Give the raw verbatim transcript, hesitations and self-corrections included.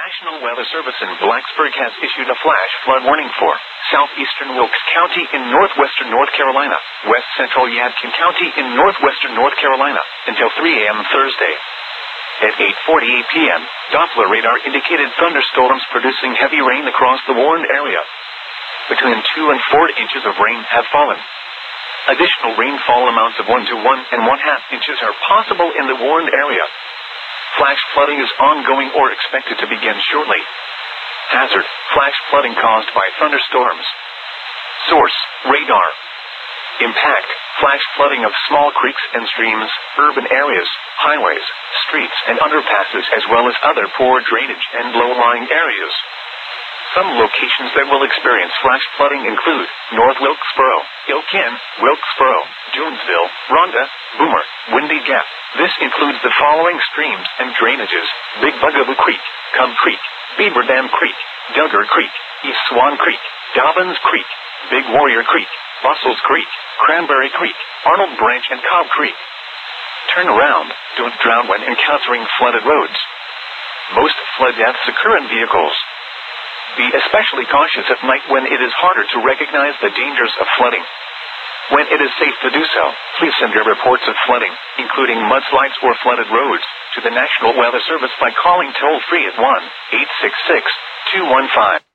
National Weather Service in Blacksburg has issued a flash flood warning for southeastern Wilkes County in northwestern North Carolina, west central Yadkin County in northwestern North Carolina, until three a.m. Thursday. At eight forty-eight p.m., Doppler radar indicated thunderstorms producing heavy rain across the warned area. Between two and four inches of rain have fallen. Additional rainfall amounts of one to one and one half inches are possible in the warned area. Flash flooding is ongoing or expected to begin shortly. Hazard: flash flooding caused by thunderstorms. Source: radar. Impact: flash flooding of small creeks and streams, urban areas, highways, streets and underpasses, as well as other poor drainage and low-lying areas. Some locations that will experience flash flooding include North Wilkesboro, Ilkin, Wilkesboro, Jonesville, Rhonda, Boomer, Windy Gap. This includes the following streams and drainages: Big Bugaboo Creek, Cub Creek, Beaver Dam Creek, Duggar Creek, East Swan Creek, Dobbins Creek, Big Warrior Creek, Bustles Creek, Cranberry Creek, Arnold Branch and Cobb Creek. Turn around. Don't drown when encountering flooded roads. Most flood deaths occur in vehicles. Be especially cautious at night when it is harder to recognize the dangers of flooding. When it is safe to do so, please send your reports of flooding, including mudslides or flooded roads, to the National Weather Service by calling toll-free at one eight six six, two one five